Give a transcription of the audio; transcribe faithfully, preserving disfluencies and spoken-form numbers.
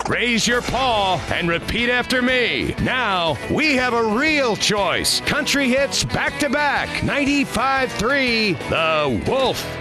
Raise your paw and repeat after me. Now we have a real choice. Country hits back to back. ninety-five three, The Wolf.